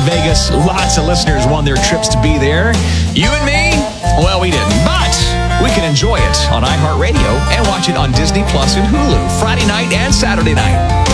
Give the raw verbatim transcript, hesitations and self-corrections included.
Vegas. Lots of listeners won their trips to be there. You and me? Well, we didn't. But we can enjoy it on iHeartRadio and watch it on Disney Plus and Hulu Friday night and Saturday night.